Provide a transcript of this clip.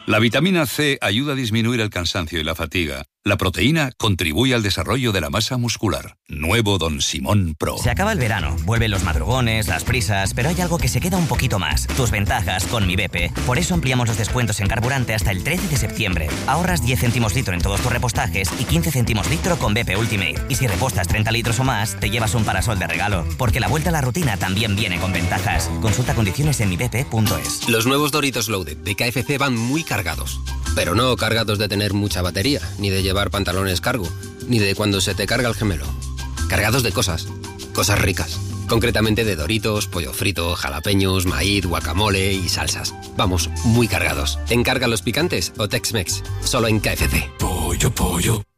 La vitamina C ayuda a disminuir el cansancio y la fatiga. La proteína contribuye al desarrollo de la masa muscular. Nuevo Don Simón Pro. Se acaba el verano, vuelven los madrugones, las prisas, pero hay algo que se queda un poquito más. Tus ventajas con Mi BP. Por eso ampliamos los descuentos en carburante hasta el 13 de septiembre. Ahorras 10 céntimos litro en todos tus repostajes y 15 céntimos litro con BP Ultimate. Y si repostas 30 litros o más, te llevas un parasol de regalo. Porque la vuelta a la rutina también viene con ventajas. Consulta condiciones en mibp.es. Los nuevos Doritos Loaded de KFC van muy cargados. Pero no cargados de tener mucha batería, ni de llevar pantalones cargo, ni de cuando se te carga el gemelo. Cargados de cosas ricas. Concretamente de Doritos, pollo frito, jalapeños, maíz, guacamole y salsas. Vamos, muy cargados. Encarga los picantes o Tex-Mex, solo en KFC. Pollo.